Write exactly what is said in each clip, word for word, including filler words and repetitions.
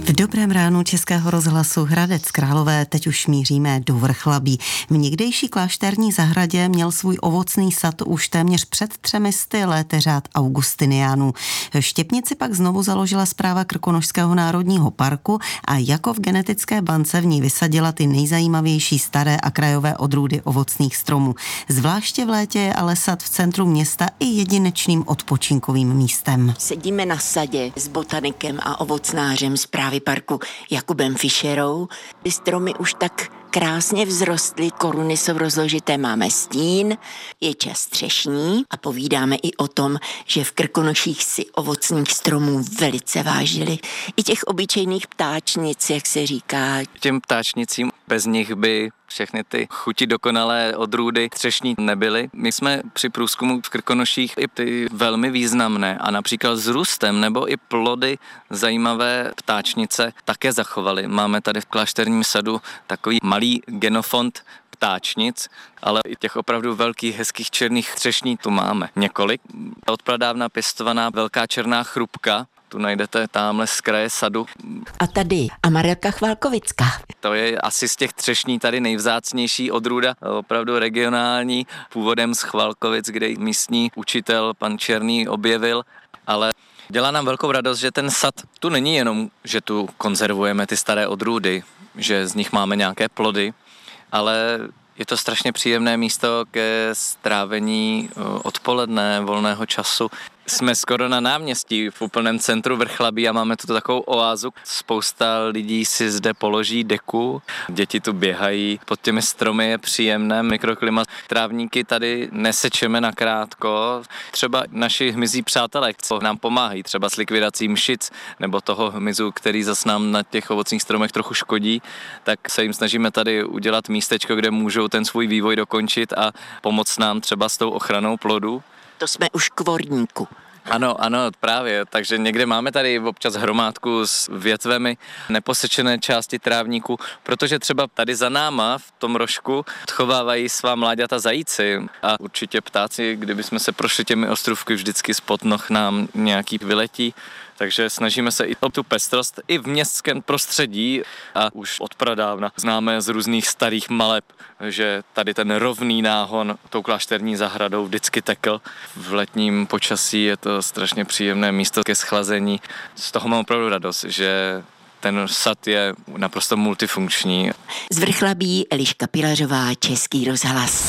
V dobrém ránu Českého rozhlasu Hradec Králové teď už míříme do Vrchlabí. V někdejší klášterní zahradě měl svůj ovocný sad už téměř před třemi sty lety řád Augustiniánů. Štěpnici pak znovu založila správa Krkonošského národního parku a jako v genetické bance v ní vysadila ty nejzajímavější staré a krajové odrůdy ovocných stromů. Zvláště v létě je ale sad v centru města i jedinečným odpočinkovým místem. Sedíme na sadě s botanikem a ovocnářem správy parku Jakubem Fischerou. Ty stromy už tak krásně vzrostly, koruny jsou rozložité, máme stín, je čas třešní a povídáme i o tom, že v Krkonoších si ovocných stromů velice vážili. I těch obyčejných ptáčnic, jak se říká. Těm ptáčnicím bez nich by všechny ty chuti dokonalé odrůdy třešní nebyly. My jsme při průzkumu v Krkonoších i ty velmi významné a například s růstem nebo i plody zajímavé ptáčnice také zachovali. Máme tady v klášterním sadu takový malý genofond ptáčnic, ale i těch opravdu velkých, hezkých černých třešní tu máme několik. Odpradávna pěstovaná velká černá chrupka, tu najdete tamhle z kraje sadu. A tady Amarelka chvalkovická. To je asi z těch třešní tady nejvzácnější odrůda, opravdu regionální, původem z Chvalkovic, kde místní učitel pan Černý objevil, ale dělá nám velkou radost, že ten sad tu není jenom, že tu konzervujeme ty staré odrůdy, že z nich máme nějaké plody, ale je to strašně příjemné místo ke strávení odpoledne, volného času. Jsme skoro na náměstí v úplném centru Vrchlabí a máme tu takovou oázu. Spousta lidí si zde položí deku, děti tu běhají, pod těmi stromy je příjemné mikroklimat. Trávníky tady nesečeme nakrátko. Třeba naši hmyzí přátelé, co nám pomáhají, třeba s likvidací mšic nebo toho hmyzu, který zas nám na těch ovocných stromech trochu škodí, tak se jim snažíme tady udělat místečko, kde můžou ten svůj vývoj dokončit a pomoct nám třeba s tou ochranou plodů. To jsme už kvorníku. Ano, ano, právě, takže někde máme tady občas hromádku s větvemi neposečené části trávníku, protože třeba tady za náma v tom rožku chovávají svá mláďata zajíci a určitě ptáci, kdybychom se prošli těmi ostrůvky, vždycky spod noh nám nějaký vyletí, takže snažíme se i o tu pestrost i v městském prostředí a už od pradávna známe z různých starých maleb, že tady ten rovný náhon tou klášterní zahradou vždycky tekl. V letním počasí je to strašně příjemné místo ke schlazení. Z toho mám opravdu radost, že ten sad je naprosto multifunkční. Z Vrchlabí Eliška Pilařová, Český rozhlas.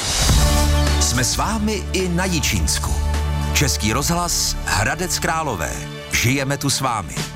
Jsme s vámi i na Jičínsku. Český rozhlas Hradec Králové. Žijeme tu s vámi.